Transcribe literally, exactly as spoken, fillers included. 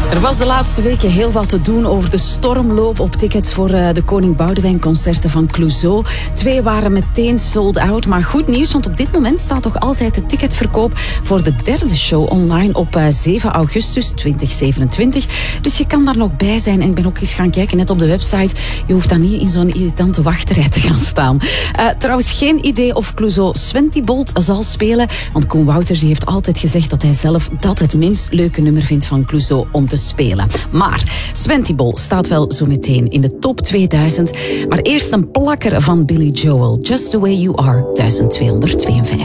Er was de laatste weken heel wat te doen over de stormloop op tickets voor uh, de Koning Boudewijn-concerten van Clouseau. Twee waren meteen sold out, maar goed nieuws, want op dit moment staat toch altijd de ticketverkoop voor de derde show online op uh, zeven augustus tweeduizend zevenentwintig. Dus je kan daar nog bij zijn. En ik ben ook eens gaan kijken, net op de website. Je hoeft dan niet in zo'n irritante wachtrij te gaan staan. Uh, trouwens, geen idee of Clouseau Sventybolt zal spelen, want Koen Wouters die heeft altijd gezegd dat hij zelf dat het minst leuke nummer vindt van Clouseau om te spelen. Maar Sventybolt staat wel zo meteen in de top tweeduizend. Maar eerst een plakker van Billy Joel. Just the Way You Are, duizend tweehonderdtweeënvijftig.